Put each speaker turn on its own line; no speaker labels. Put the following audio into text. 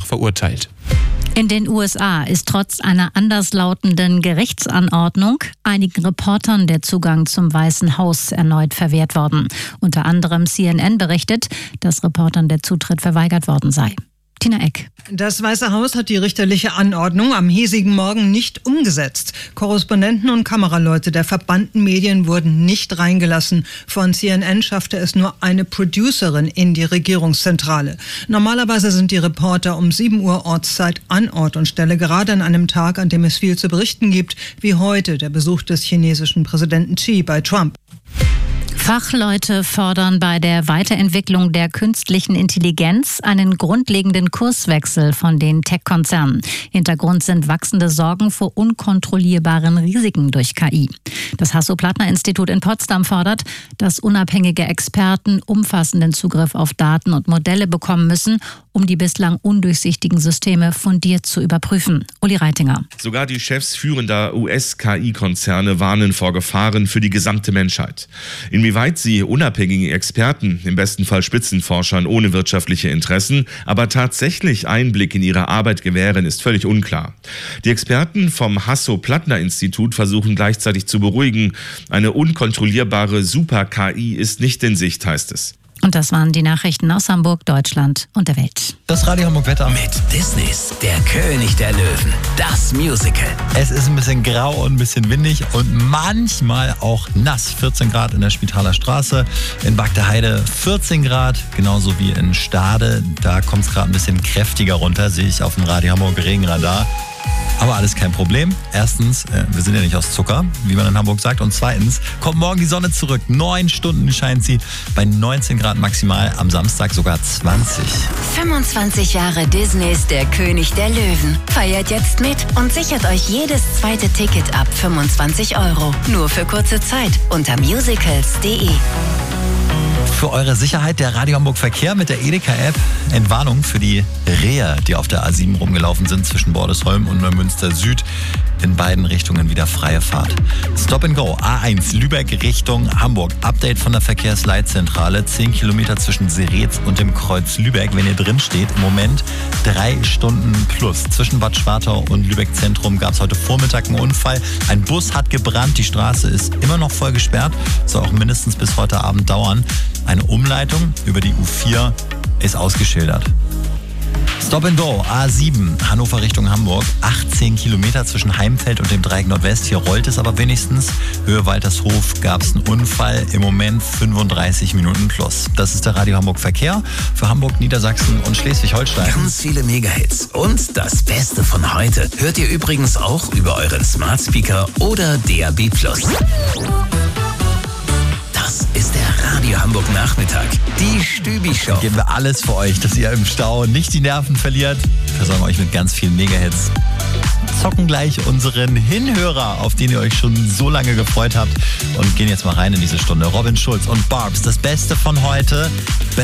verurteilt.
In den USA ist trotz einer anderslautenden Gerichtsanordnung einigen Reportern der Zugang zum Weißen Haus erneut verwehrt worden. Unter anderem CNN berichtet, dass Reportern der Zutritt verweigert worden sei. Tina Eck.
Das Weiße Haus hat die richterliche Anordnung am hiesigen Morgen nicht umgesetzt. Korrespondenten und Kameraleute der verbannten Medien wurden nicht reingelassen. Von CNN schaffte es nur eine Producerin in die Regierungszentrale. Normalerweise sind die Reporter um 7 Uhr Ortszeit an Ort und Stelle, gerade an einem Tag, an dem es viel zu berichten gibt, wie heute der Besuch des chinesischen Präsidenten Xi bei Trump.
Fachleute fordern bei der Weiterentwicklung der künstlichen Intelligenz einen grundlegenden Kurswechsel von den Tech-Konzernen. Hintergrund sind wachsende Sorgen vor unkontrollierbaren Risiken durch KI. Das Hasso-Plattner-Institut in Potsdam fordert, dass unabhängige Experten umfassenden Zugriff auf Daten und Modelle bekommen müssen, um die bislang undurchsichtigen Systeme fundiert zu überprüfen. Uli Reitinger.
Sogar die Chefs führender US-KI-Konzerne warnen vor Gefahren für die gesamte Menschheit. Inwieweit sie unabhängigen Experten, im besten Fall Spitzenforschern ohne wirtschaftliche Interessen, aber tatsächlich Einblick in ihre Arbeit gewähren, ist völlig unklar. Die Experten vom Hasso-Plattner-Institut versuchen gleichzeitig zu beruhigen. Eine unkontrollierbare Super-KI ist nicht in Sicht, heißt es.
Und das waren die Nachrichten aus Hamburg, Deutschland und der Welt.
Das Radio Hamburg Wetter.
Mit Disneys Der König der Löwen, das Musical.
Es ist ein bisschen grau und ein bisschen windig und manchmal auch nass. 14 Grad in der Spitaler Straße, in Bagdeheide 14 Grad, genauso wie in Stade. Da kommt es gerade ein bisschen kräftiger runter, sehe ich auf dem Radio Hamburg Regenradar. Aber alles kein Problem. Erstens, wir sind ja nicht aus Zucker, wie man in Hamburg sagt. Und zweitens, kommt morgen die Sonne zurück. 9 Stunden scheint sie bei 19 Grad maximal. Am Samstag sogar 20.
25 Jahre Disneys Der König der Löwen. Feiert jetzt mit und sichert euch jedes zweite Ticket ab 25 €. Nur für kurze Zeit unter musicals.de.
Für eure Sicherheit der Radio Hamburg Verkehr mit der Edeka-App. Entwarnung für die Rehe, die auf der A7 rumgelaufen sind zwischen Bordesholm und Neumünster Süd. In beiden Richtungen wieder freie Fahrt. Stop and Go, A1 Lübeck Richtung Hamburg. Update von der Verkehrsleitzentrale. 10 Kilometer zwischen Seretz und dem Kreuz Lübeck. Wenn ihr drin steht, im Moment 3 Stunden plus. Zwischen Bad Schwartau und Lübeck Zentrum gab es heute Vormittag einen Unfall. Ein Bus hat gebrannt, die Straße ist immer noch voll gesperrt. Soll auch mindestens bis heute Abend dauern. Eine Umleitung über die U4 ist ausgeschildert. Stop and Go, A7, Hannover Richtung Hamburg, 18 Kilometer zwischen Heimfeld und dem Dreieck Nordwest. Hier rollt es aber wenigstens. Höhe Waltershof gab es einen Unfall, im Moment 35 Minuten plus. Das ist der Radio Hamburg Verkehr für Hamburg, Niedersachsen und Schleswig-Holstein.
Ganz viele Megahits und das Beste von heute hört ihr übrigens auch über euren Smart Speaker oder DAB+. Das ist der Radio Hamburg Nachmittag, die Stübi-Show.
Geben wir alles für euch, dass ihr im Stau nicht die Nerven verliert. Wir versorgen euch mit ganz vielen Megahits. Zocken gleich unseren Hinhörer, auf den ihr euch schon so lange gefreut habt. Und gehen jetzt mal rein in diese Stunde. Robin Schulz und Barbs, das Beste von heute.